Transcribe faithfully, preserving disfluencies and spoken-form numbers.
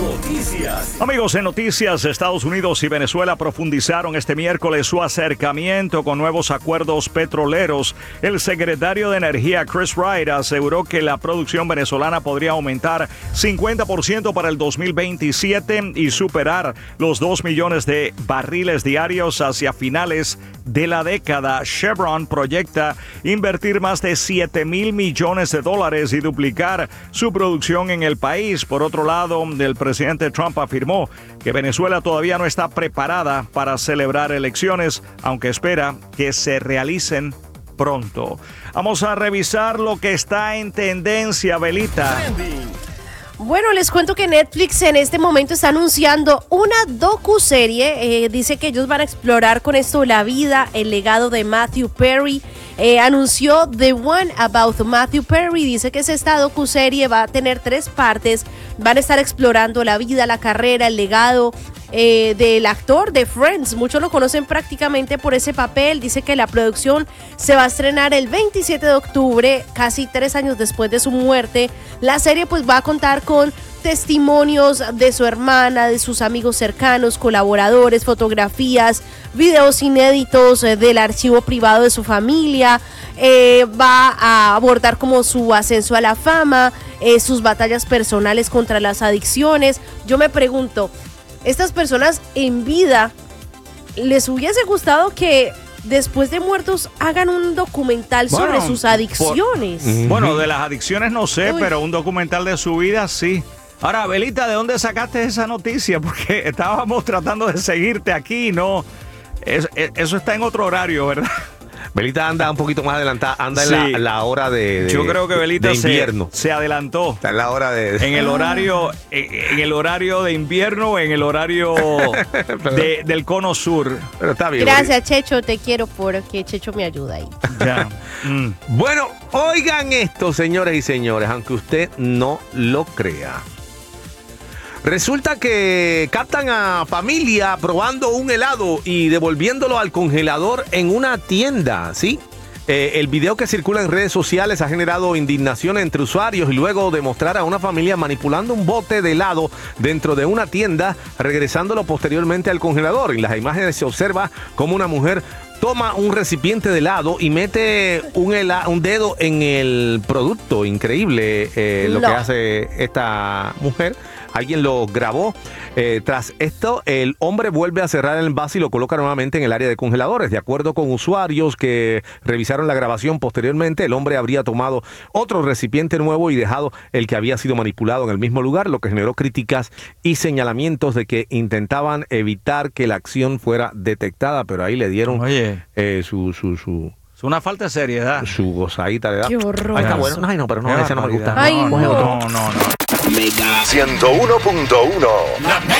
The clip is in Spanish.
Noticias. Amigos, en noticias, Estados Unidos y Venezuela profundizaron este miércoles su acercamiento con nuevos acuerdos petroleros. El secretario de Energía, Chris Wright, aseguró que la producción venezolana podría aumentar cincuenta por ciento para el dos mil veintisiete y superar los dos millones de barriles diarios hacia finales de la década. Chevron proyecta invertir más de siete mil millones de dólares y duplicar su producción en el país. Por otro lado, el presidente Trump afirmó que Venezuela todavía no está preparada para celebrar elecciones, aunque espera que se realicen pronto. Vamos a revisar lo que está en tendencia, Belita. Bueno, les cuento que Netflix en este momento está anunciando una docuserie. Eh, dice que ellos van a explorar con esto la vida, el legado de Matthew Perry. Eh, anunció The One About Matthew Perry. Dice que esta docuserie va a tener tres partes. Van a estar explorando la vida, la carrera, el legado eh, del actor de Friends. Muchos lo conocen prácticamente por ese papel. Dice que la producción se va a estrenar el veintisiete de octubre, casi tres años después de su muerte. La serie pues va a contar con testimonios de su hermana, de sus amigos cercanos, colaboradores, fotografías, videos inéditos eh, del archivo privado de su familia. Eh, va a abordar como su ascenso a la fama, eh, sus batallas personales contra las adicciones. Yo me pregunto, ¿estas personas en vida les hubiese gustado que después de muertos hagan un documental bueno, sobre sus adicciones? Por, bueno, de las adicciones no sé, Uy. pero un documental de su vida sí. Ahora, Belita, ¿de dónde sacaste esa noticia? Porque estábamos tratando de seguirte aquí, ¿no? Es, es, eso está en otro horario, ¿verdad? Belita anda un poquito más adelantada, anda sí. en la, la hora de, de Yo creo que Belita de invierno. Se, se adelantó. Está en la hora de... En el horario, en, en el horario de invierno o en el horario de, del cono sur. Pero está bien. Gracias, Belita. Checho, te quiero porque Checho me ayuda ahí. Ya. Mm. Bueno, oigan esto, señores y señores, aunque usted no lo crea. Resulta que captan a familia probando un helado y devolviéndolo al congelador en una tienda, ¿sí? Eh, el video que circula en redes sociales ha generado indignación entre usuarios y luego de mostrar a una familia manipulando un bote de helado dentro de una tienda, regresándolo posteriormente al congelador. En las imágenes se observa cómo una mujer toma un recipiente de helado y mete un, hela, un dedo en el producto. Increíble eh, lo no. que hace esta mujer. Alguien lo grabó. Eh, tras esto, el hombre vuelve a cerrar el envase y lo coloca nuevamente en el área de congeladores. De acuerdo con usuarios que revisaron la grabación posteriormente, el hombre habría tomado otro recipiente nuevo y dejado el que había sido manipulado en el mismo lugar, lo que generó críticas y señalamientos de que intentaban evitar que la acción fuera detectada, pero ahí le dieron Oye. Eh, su... su, su Es una falta de seriedad. Su gozadita de edad. Qué horror. Ahí está bueno. Ay, no, pero no, ese no me gusta. Ay, no, no. no, no, no. Mega ciento uno punto uno. La